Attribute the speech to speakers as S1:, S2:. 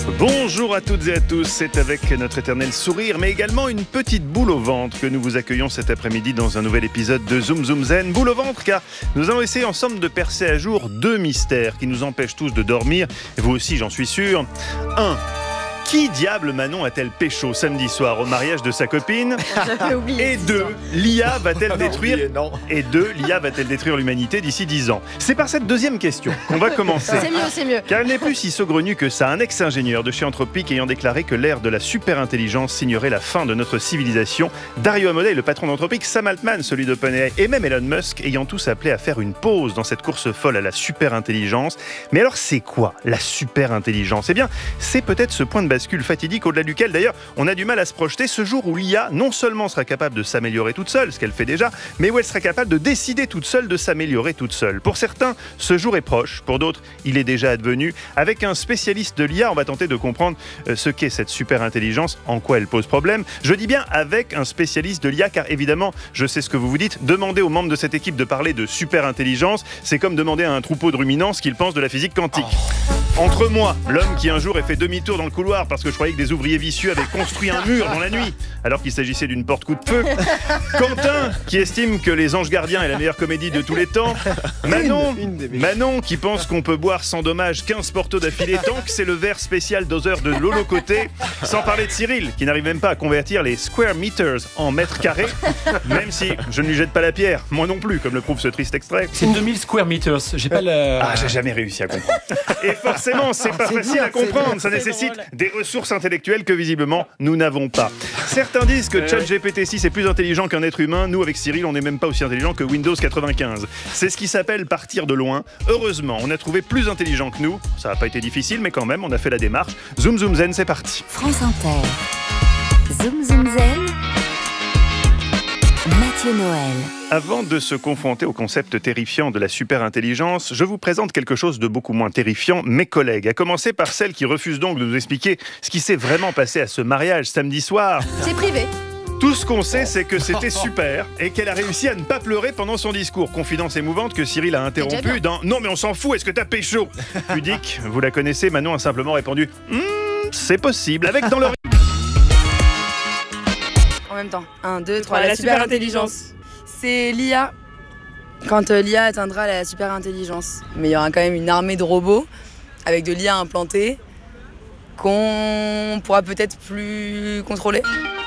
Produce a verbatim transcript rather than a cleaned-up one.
S1: Bonjour à toutes et à tous, c'est avec notre éternel sourire, mais également une petite boule au ventre que nous vous accueillons cet après-midi dans un nouvel épisode de Zoom Zoom Zen. Boule au ventre car nous allons essayer ensemble de percer à jour deux mystères qui nous empêchent tous de dormir, et vous aussi j'en suis sûr. Un. Qui diable Manon a-t-elle pécho samedi soir au mariage de sa copine?
S2: J'avais oublié.
S1: Et deux, l'I A va-t-elle détruire
S3: oublié, non.
S1: Et deux, l'I A va-t-elle détruire l'humanité d'ici dix ans? C'est par cette deuxième question qu'on va commencer.
S2: C'est mieux, c'est mieux.
S1: Car elle n'est plus si saugrenue que ça. Un ex-ingénieur de chez Anthropic ayant déclaré que l'ère de la super-intelligence signerait la fin de notre civilisation. Dario Amodei, le patron d'Anthropic, Sam Altman, celui d'OpenAI, et même Elon Musk, ayant tous appelé à faire une pause dans cette course folle à la super-intelligence. Mais alors, c'est quoi la super-intelligence? Eh bien, c'est peut-être ce point de bascule fatidique au-delà duquel, d'ailleurs, on a du mal à se projeter, ce jour où l'I A non seulement sera capable de s'améliorer toute seule, ce qu'elle fait déjà, mais où elle sera capable de décider toute seule de s'améliorer toute seule. Pour certains, ce jour est proche, pour d'autres, il est déjà advenu. Avec un spécialiste de l'I A, on va tenter de comprendre ce qu'est cette super-intelligence, en quoi elle pose problème. Je dis bien avec un spécialiste de l'I A, car évidemment, je sais ce que vous vous dites, demander aux membres de cette équipe de parler de super-intelligence, c'est comme demander à un troupeau de ruminants ce qu'il pense de la physique quantique. Entre moi, l'homme qui un jour a fait demi-tour dans le couloir parce que je croyais que des ouvriers vicieux avaient construit un mur dans la nuit, alors qu'il s'agissait d'une porte coup de feu. Quentin, qui estime que Les Anges Gardiens est la meilleure comédie de tous les temps. Manon, Manon qui pense qu'on peut boire sans dommage quinze portos d'affilée tant que c'est le verre spécial doseur de Lolo Côté. Sans parler de Cyril, qui n'arrive même pas à convertir les square meters en mètres carrés, même si je ne lui jette pas la pierre, moi non plus, comme le prouve ce triste extrait.
S4: C'est deux mille square meters, j'ai pas le...
S1: Ah, j'ai jamais réussi à comprendre. Et forcément, c'est pas
S3: C'est
S1: facile
S3: dur,
S1: à comprendre,
S3: c'est
S1: ça
S3: dur,
S1: nécessite des ressources intellectuelles que visiblement nous n'avons pas. Certains disent que ChatGPT six est plus intelligent qu'un être humain, nous avec Cyril on n'est même pas aussi intelligent que Windows quatre-vingt-quinze. C'est ce qui s'appelle partir de loin. Heureusement, on a trouvé plus intelligent que nous, ça n'a pas été difficile mais quand même on a fait la démarche. Zoom Zoom Zen, c'est parti.
S5: France Inter. Zoom Zoom Zen. Mathieu Noël.
S1: Avant de se confronter au concept terrifiant de la super-intelligence, je vous présente quelque chose de beaucoup moins terrifiant, mes collègues. À commencer par celle qui refuse donc de nous expliquer ce qui s'est vraiment passé à ce mariage samedi soir.
S2: C'est privé.
S1: Tout ce qu'on sait, c'est que c'était super et qu'elle a réussi à ne pas pleurer pendant son discours. Confidence émouvante que Cyril a interrompue dans « Non mais on s'en fout, est-ce que t'as pécho ?» Pudique, vous la connaissez, Manon a simplement répondu hm, « C'est possible » avec dans l'oreille.
S6: En même temps. un, deux, trois,
S2: la
S6: la super
S2: super-intelligence.
S6: intelligence. C'est l'I A. Quand euh, l'I A atteindra la super intelligence. Mais il y aura quand même une armée de robots avec de l'I A implantée qu'on pourra peut-être plus contrôler.